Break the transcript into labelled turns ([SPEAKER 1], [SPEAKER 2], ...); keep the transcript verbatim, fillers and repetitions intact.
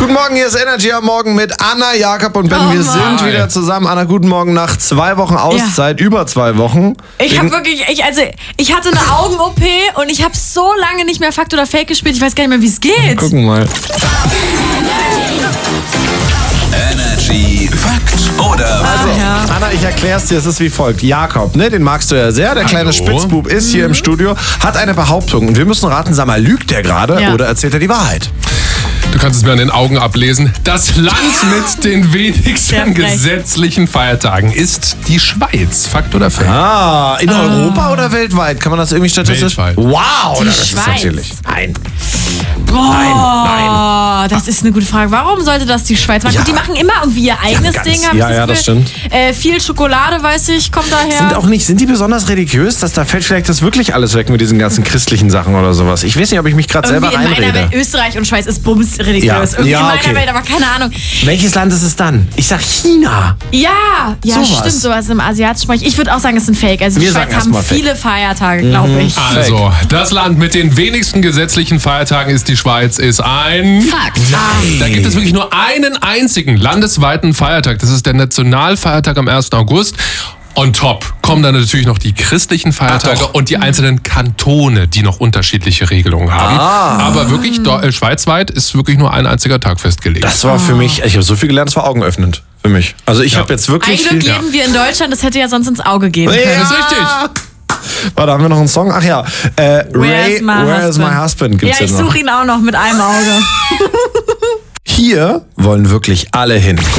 [SPEAKER 1] Guten Morgen, hier ist Energy am Morgen mit Anna, Jakob und Ben.
[SPEAKER 2] Oh
[SPEAKER 1] wir
[SPEAKER 2] Mann.
[SPEAKER 1] sind wieder zusammen. Anna, guten Morgen nach zwei Wochen Auszeit, ja. über zwei Wochen.
[SPEAKER 2] Ich habe wirklich, ich, also ich hatte eine Augen-O P und ich habe so lange nicht mehr Fakt oder Fake gespielt. Ich weiß gar nicht mehr, wie es geht.
[SPEAKER 1] Gucken mal.
[SPEAKER 3] Energy Fakt oder
[SPEAKER 1] Also,
[SPEAKER 2] Ah, ja.
[SPEAKER 1] Anna, ich erklär's dir, es ist wie folgt. Jakob, ne, den magst du ja sehr, der kleine
[SPEAKER 3] Hallo.
[SPEAKER 1] Spitzbub ist hier im Studio, hat eine Behauptung und wir müssen raten, sag mal, lügt der gerade
[SPEAKER 2] Ja.
[SPEAKER 1] oder erzählt er die Wahrheit?
[SPEAKER 4] Du kannst es mir an den Augen ablesen. Das Land mit den
[SPEAKER 2] Sehr
[SPEAKER 4] wenigsten
[SPEAKER 2] frech.
[SPEAKER 4] gesetzlichen Feiertagen ist die Schweiz. Fakt oder Fake?
[SPEAKER 1] Ah, in Europa oder weltweit? Kann man das irgendwie statistisch?
[SPEAKER 4] Weltweit.
[SPEAKER 1] Wow,
[SPEAKER 2] Die
[SPEAKER 1] das ist
[SPEAKER 2] Schweiz.
[SPEAKER 1] natürlich. Nein.
[SPEAKER 2] Boah, das ist eine gute Frage. Warum sollte das die Schweiz machen?
[SPEAKER 1] Ja.
[SPEAKER 2] Die machen immer irgendwie ihr eigenes
[SPEAKER 1] ganz-
[SPEAKER 2] Ding. Hab
[SPEAKER 1] ja,
[SPEAKER 2] ich
[SPEAKER 1] ja, das
[SPEAKER 2] Gefühl.
[SPEAKER 1] stimmt.
[SPEAKER 2] Äh, viel Schokolade, weiß ich, kommt daher.
[SPEAKER 1] Sind auch nicht, sind die besonders religiös? Dass da fällt vielleicht das wirklich alles weg mit diesen ganzen christlichen Sachen oder sowas. Ich weiß nicht, ob ich mich gerade selber
[SPEAKER 2] irgendwie in meiner
[SPEAKER 1] reinrede.
[SPEAKER 2] Welt, Österreich und Schweiz ist bums religiös.
[SPEAKER 1] Ja.
[SPEAKER 2] Irgendwie
[SPEAKER 1] Ja,
[SPEAKER 2] in meiner
[SPEAKER 1] okay.
[SPEAKER 2] Welt, aber keine Ahnung.
[SPEAKER 1] Welches Land ist es dann? Ich sag China.
[SPEAKER 2] Ja, ja,
[SPEAKER 1] Sowas.
[SPEAKER 2] stimmt, sowas im asiatischen Bereich. Ich würde auch sagen, es ist ein Fake. Also die
[SPEAKER 1] Wir sagen
[SPEAKER 2] Schweiz
[SPEAKER 1] erst
[SPEAKER 2] haben
[SPEAKER 1] mal Fake.
[SPEAKER 2] viele Feiertage, glaube ich.
[SPEAKER 4] Also, das Land mit den wenigsten gesetzlichen Feiertagen ist die Schweiz, ist ein...
[SPEAKER 2] Fakt.
[SPEAKER 4] Da gibt es wirklich nur einen einzigen landesweiten Feiertag. Das ist der Nationalfeiertag am ersten August. On top kommen dann natürlich noch die christlichen Feiertage
[SPEAKER 1] Ach doch.
[SPEAKER 4] und die einzelnen Kantone, die noch unterschiedliche Regelungen haben.
[SPEAKER 1] Ah.
[SPEAKER 4] Aber wirklich, do- äh, schweizweit ist wirklich nur ein einziger Tag festgelegt.
[SPEAKER 1] Das war für mich, ich habe so viel gelernt, es war augenöffnend für mich. Also ich
[SPEAKER 4] Ja.
[SPEAKER 1] habe jetzt wirklich
[SPEAKER 2] Ein Glück
[SPEAKER 1] viel...
[SPEAKER 2] leben wir in Deutschland, das hätte ja sonst ins Auge gehen können.
[SPEAKER 1] Ja.
[SPEAKER 4] Das ist richtig.
[SPEAKER 1] Warte, haben wir noch einen Song? Ach ja, äh, Ray,
[SPEAKER 2] Where's my
[SPEAKER 1] Where is my
[SPEAKER 2] husband?
[SPEAKER 1] husband gibt's
[SPEAKER 2] Ja, ich
[SPEAKER 1] ja noch.
[SPEAKER 2] suche ihn auch noch mit einem Auge.
[SPEAKER 1] Hier wollen wirklich alle hin.